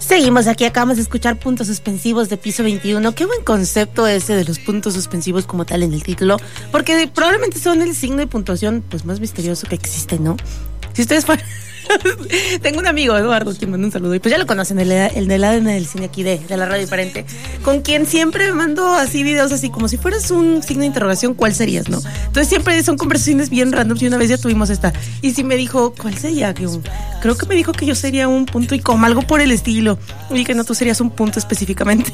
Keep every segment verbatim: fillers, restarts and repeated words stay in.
Seguimos aquí, acabamos de escuchar puntos suspensivos de Piso veintiuno. Qué buen concepto ese de los puntos suspensivos como tal en el título, porque probablemente son el signo de puntuación pues más misterioso que existe, ¿no? Si ustedes fueran... Tengo un amigo, Eduardo, quien manda un saludo, y pues ya lo conocen, el, el del A D N del cine aquí de, de la radio diferente, con quien siempre me mando así videos así como si fueras un signo de interrogación, ¿cuál serías, no? Entonces siempre son conversaciones bien random, y una vez ya tuvimos esta, y sí me dijo, ¿cuál sería? Que un, creo que me dijo que yo sería un punto y coma, algo por el estilo, y que no, tú serías un punto específicamente.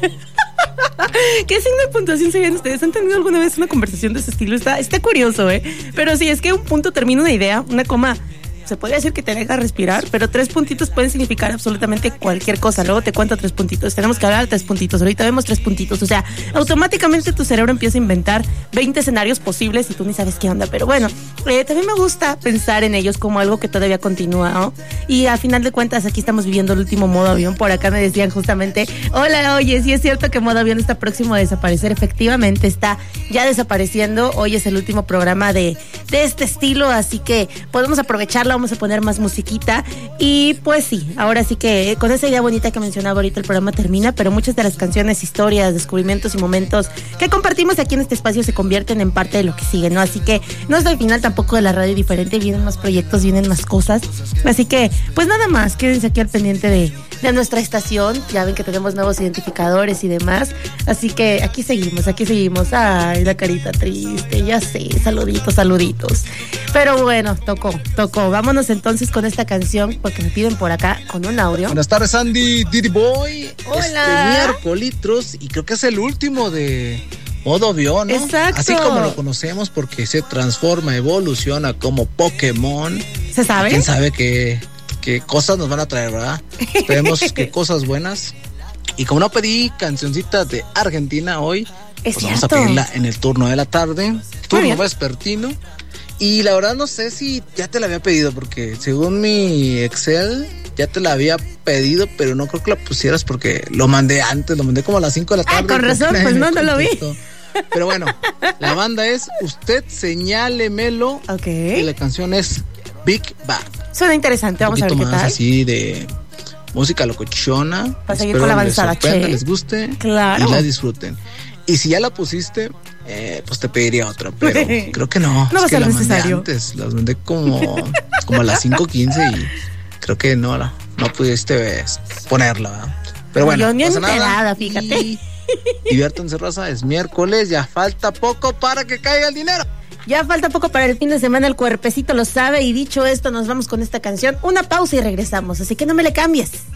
¿Qué signo de puntuación serían ustedes? ¿Han tenido alguna vez una conversación de ese estilo? Está, está curioso, ¿eh? Pero sí, es que un punto termina una idea, una coma se podría decir que te deja respirar, pero tres puntitos pueden significar absolutamente cualquier cosa. Luego te cuento tres puntitos, tenemos que hablar de tres puntitos, ahorita vemos tres puntitos, o sea, automáticamente tu cerebro empieza a inventar veinte escenarios posibles y tú ni sabes qué onda, pero bueno, eh, también me gusta pensar en ellos como algo que todavía continúa, ¿no? Y a final de cuentas aquí estamos viviendo el último modo avión. Por acá me decían justamente, hola, oye, sí es cierto que modo avión está próximo a desaparecer, efectivamente está ya desapareciendo, hoy es el último programa de, de este estilo, así que podemos aprovecharlo, vamos a poner más musiquita y pues sí, ahora sí que con esa idea bonita que mencionaba ahorita el programa termina, pero muchas de las canciones, historias, descubrimientos y momentos que compartimos aquí en este espacio se convierten en parte de lo que sigue, ¿no? Así que no es el final tampoco de la radio diferente, vienen más proyectos, vienen más cosas, así que pues nada más, quédense aquí al pendiente de, de nuestra estación, ya ven que tenemos nuevos identificadores y demás, así que aquí seguimos, aquí seguimos, ay, la carita triste, ya sé, saluditos, saluditos, pero bueno, tocó, tocó, vámonos entonces con esta canción porque me piden por acá con un audio. Buenas tardes, Andy, Diddy Boy. Hola. Este miércoles y creo que es el último de modo avión, ¿no? Exacto. Así como lo conocemos porque se transforma, evoluciona como Pokémon. ¿Se sabe? ¿Quién sabe qué, qué cosas nos van a traer, verdad? Esperemos que cosas buenas. Y como no pedí cancioncita de Argentina hoy, es pues vamos a cierto. pedirla en el turno de la tarde, turno vespertino. Y la verdad no sé si ya te la había pedido, porque según mi Excel ya te la había pedido, pero no creo que la pusieras porque lo mandé antes, lo mandé como a las cinco de la tarde. Ah, con razón, pues no, no lo vi. Pero bueno, la banda es Usted Señálemelo. Ok. Y la canción es Big Bang. Suena interesante, vamos a ver qué más tal. Así de música locochona. Para seguir Espero con la les avanzada, sorprenda, che. les guste. Claro. Y la disfruten. Y si ya la pusiste, eh, pues te pediría otra, pero creo que no. No va a que ser la necesario. Mandé antes, las mandé como, como a las cinco quince y creo que no, no, no pudiste ponerla, ¿verdad? Pero bueno, yo ni no pasa enterada, nada. fíjate. Y diviértanse, raza, es miércoles, ya falta poco para que caiga el dinero. Ya falta poco para el fin de semana, el cuerpecito lo sabe, y dicho esto, nos vamos con esta canción, una pausa y regresamos, así que no me le cambies.